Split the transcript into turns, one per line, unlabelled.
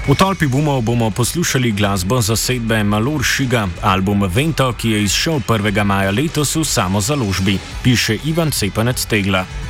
V Tolpi bumov bomo poslušali glasbo zasedbe Malur Šiga, album Vento, ki je izšel 1. maja letos v samozaložbi, piše Ivan Cepanec Tegla.